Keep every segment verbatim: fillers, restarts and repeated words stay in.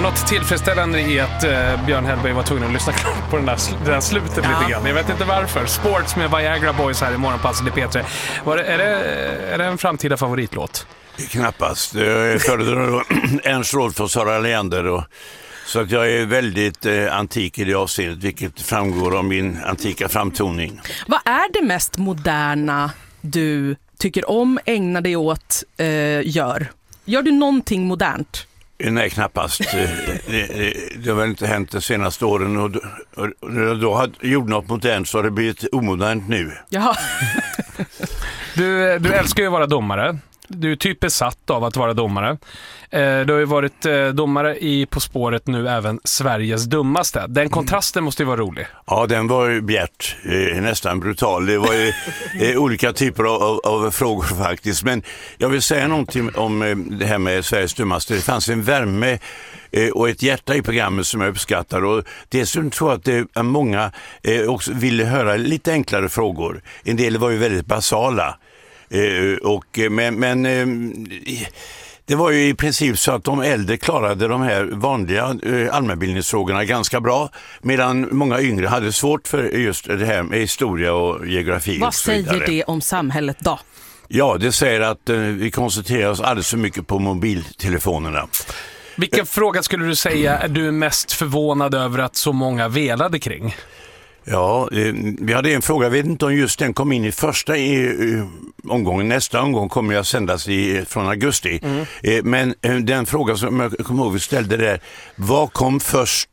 något tillfredsställande i att uh, Björn Hellberg var tvungen att lyssna klart på den där, sl- det där slutet ja. lite grann. Jag vet inte varför. Sports med Viagra Boys här i Morgonpasset i P tre. Var det, är, det, är det en framtida favoritlåt? Knappast. Jag föredrar Ernst Rolf och Sara Leander och så att jag är väldigt eh, antik i det avseendet, vilket framgår av min antika framtoning. Vad är det mest moderna du tycker om, ägnar dig åt, eh, gör? Gör du någonting modernt? Nej, knappast. det, det, det har väl inte hänt de senaste åren och, och, och då hade gjort något modernt så har det blivit omodernt nu. Jaha. du, du älskar ju att vara domare. Du är typ besatt av att vara domare. Eh, du har ju varit eh, domare i På spåret nu även Sveriges dummaste. Den kontrasten måste ju vara rolig. Ja, den var ju bjärt, eh, nästan brutal. Det var ju eh, olika typer av, av, av frågor faktiskt. Men jag vill säga någonting om eh, det här med Sveriges dummaste. Det fanns en värme eh, och ett hjärta i programmet som jag uppskattar. Och dessutom tror jag att det är många eh, också ville höra lite enklare frågor. En del var ju väldigt basala. Eh, och, men men eh, det var ju i princip så att de äldre klarade de här vanliga eh, allmänbildningsfrågorna ganska bra, medan många yngre hade svårt för just det här med historia och geografi. Vad och så säger det om samhället då? Ja, det säger att eh, vi koncentrerar oss alldeles för mycket på mobiltelefonerna. Vilken fråga skulle du säga är du mest förvånad över att så många velade kring? Ja, eh, vi hade en fråga, jag vet inte om just den kom in i första i, i, omgången. Nästa omgång kommer jag sändas i, från augusti. Mm. Eh, men eh, den fråga som jag kommer ihåg vi ställde där, vad kom först?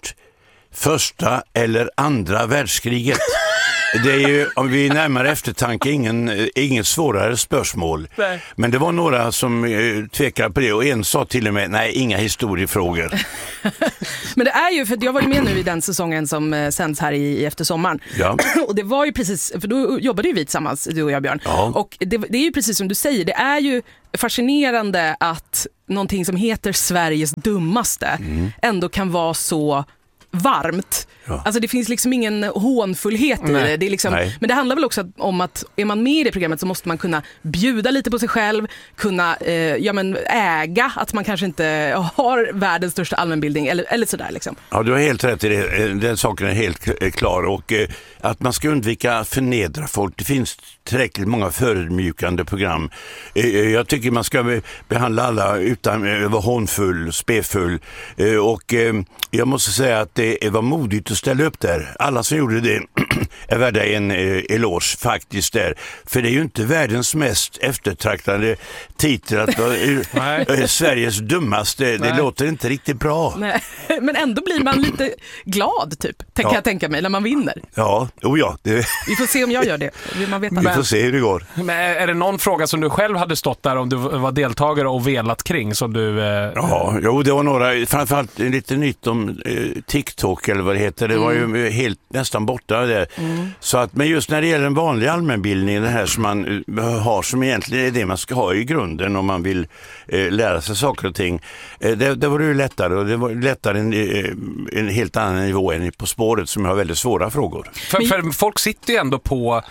Första eller andra världskriget? Det är ju, om vi är närmare eftertanke, ingen, ingen svårare spörsmål. Nej. Men det var några som eh, tvekade på det och en sa till och med, nej, inga historiefrågor. Men det är ju, för jag var ju med nu i den säsongen som eh, sänds här i, i efter sommaren. Ja. Och det var ju precis, för då jobbade ju vi tillsammans, du och jag, Björn. Ja. Och det, det är ju precis som du säger, det är ju fascinerande att någonting som heter Sveriges dummaste mm. ändå kan vara så varmt. Ja. Alltså det finns liksom ingen hånfullhet i det. Det är liksom, men det handlar väl också om att är man med i det programmet så måste man kunna bjuda lite på sig själv, kunna eh, ja, men äga att man kanske inte har världens största allmänbildning eller, eller sådär liksom. Ja, du har helt rätt i det. Den saken är helt klar och eh, att man ska undvika att förnedra folk. Det finns tillräckligt många förödmjukande program. Eh, jag tycker man ska behandla alla utan att vara hånfull, spefull eh, och eh, jag måste säga att det var modigt att ställa upp där. Alla som gjorde det är värda en eh, eloge faktiskt där. För det är ju inte världens mest eftertraktade titel att vara eh, Sveriges dummaste. Det Nej. låter inte riktigt bra. Nej. Men ändå blir man lite glad typ, kan ja. jag tänka mig, när man vinner. Ja, oh ja. Det... Vi får se om jag gör det. Vill man veta. Vi får se hur det går. Men är det någon fråga som du själv hade stått där om du var deltagare och velat kring som du... Eh... Ja, jo, det var några, framförallt lite nytt om eh, TikTok eller vad det heter. Det var ju helt nästan borta där. Mm. Så att, men just när det gäller den vanliga allmänbildningen, det här som man har som egentligen är det man ska ha i grunden om man vill eh, lära sig saker och ting. Eh, det, det var det ju lättare och det var lättare en, en helt annan nivå än På spåret som har väldigt svåra frågor. För, för folk sitter ju ändå på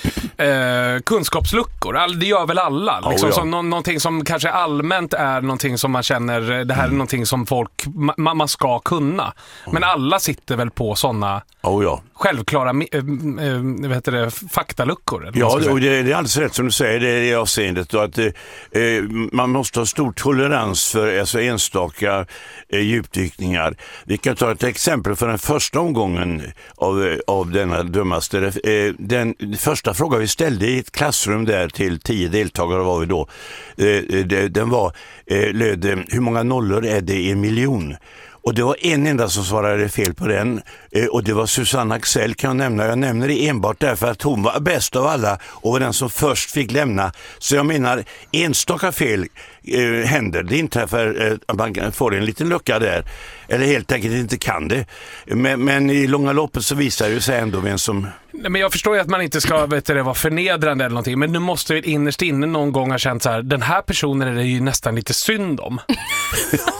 eh, kunskapsluckor. All, det gör väl alla. Liksom, oh, ja. som nå- någonting som kanske allmänt är någonting som man känner, det här är mm. någonting som folk ma- man ska kunna. Men alla sitter väl på sådana oh, ja. självklara äh, äh, vad heter det, faktaluckor. Ja, och det, det är alldeles rätt som du säger det är i avseendet. Och att, eh, man måste ha stor tolerans för alltså, enstaka eh, djupdykningar. Vi kan ta ett exempel för den första omgången av, av denna dummaste. Eh, den första frågan vi ställde i ett klassrum där till tio deltagare var vi då. Eh, den var, eh, löd, hur många nollor är det i en miljon? Och det var en enda som svarade fel på den. Eh, och det var Susanne Axel kan jag nämna. Jag nämner det enbart därför att hon var bäst av alla och var den som först fick lämna. Så jag menar, enstaka fel eh, händer. Det inträffar eh, att man får en liten lucka där. Eller helt enkelt inte kan det. Men, men i långa loppet så visar det sig ändå vem som... Nej, men jag förstår ju att man inte ska vet du, vara förnedrande eller någonting. Men nu måste ju innerst inne någon gång ha känt så här, den här personen är det ju nästan lite synd om.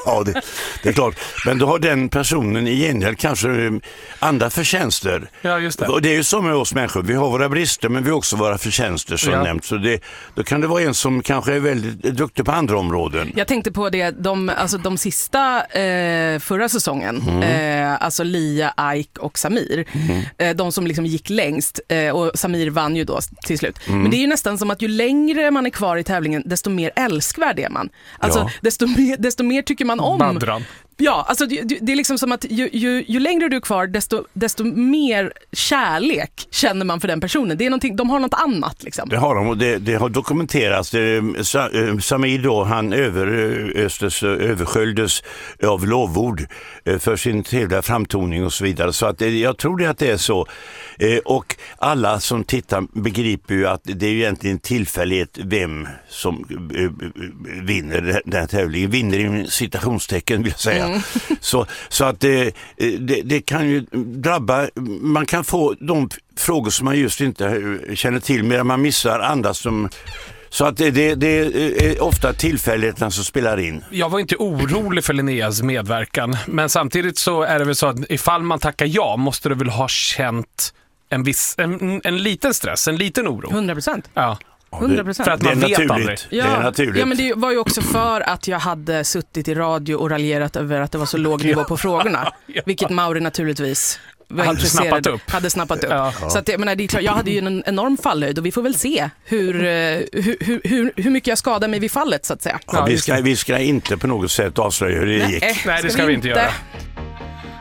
Ja, det, det är klart. Men då har den personen i gengäld kanske andra förtjänster. Ja, just det. Och det är ju som med oss människor. Vi har våra brister, men vi har också våra förtjänster som ja. nämnt. Så det, då kan det vara en som kanske är väldigt duktig på andra områden. Jag tänkte på det, de, alltså de sista eh, förra säsongen, mm. eh, alltså Lia, Ike och Samir, mm. eh, de som liksom gick längst, eh, och Samir vann ju då till slut. Mm. Men det är ju nästan som att ju längre man är kvar i tävlingen, desto mer älskvärd är man. Alltså, ja. desto, mer, desto mer tycker man om. Badran. Ja, alltså det, det är liksom som att ju, ju, ju längre du är kvar, desto, desto mer kärlek känner man för den personen. Det är någonting, de har något annat liksom. Det har de, och det, det har dokumenterats. Det, Samir då, han överöstes, översköljdes av lovord för sin trevliga framtoning och så vidare. Så att jag tror det att det är så. Och alla som tittar begriper ju att det är ju egentligen tillfällighet vem som vinner den här tävlingen. Vinner i citationstecken vill jag säga. Mm. Så, så att det, det, det kan ju drabba, man kan få de frågor som man just inte känner till medan man missar andra som... Så att det, det, det är ofta tillfälligheterna som spelar in. Jag var inte orolig för Linneas medverkan, men samtidigt så är det väl så att ifall man tackar ja måste du väl ha känt en, viss, en, en liten stress, en liten oro. hundra procent. Ja. hundra procent. För att man vet aldrig. Ja, det är naturligt. Ja, men det var ju också för att jag hade suttit i radio och raljerat över att det var så låg nivå på frågorna. Ja. Vilket Mauri naturligtvis var hade snappat upp. Hade snappat upp. Ja. Så att, jag, menar, det är klart, jag hade ju en enorm fallhöjd och vi får väl se hur, hur, hur, hur, hur mycket jag skadar mig vid fallet så att säga. Ja, vi, ska, vi ska inte på något sätt avslöja hur det gick. Nej, Nej det ska vi inte göra.